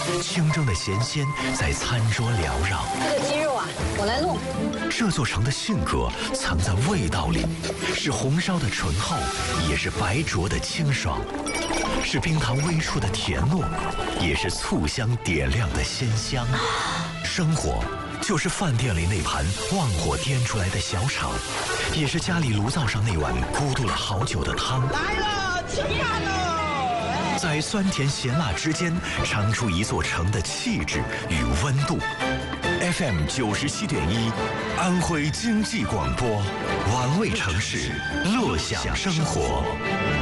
清蒸的咸鲜在餐桌缭绕。 这个鸡肉啊，我来弄。 这座城的性格藏在味道里，是红烧的醇厚，也是白灼的清爽，是冰糖微出的甜糯，也是醋香点亮的鲜香。生活就是饭店里那盘旺火颠出来的小炒，也是家里炉灶上那碗咕嘟了好久的汤。 来了，吃饭喽！ 在酸甜咸辣之间，尝出一座城的气质与温度。FM 97.1，安徽经济广播，玩味城市，乐享生活。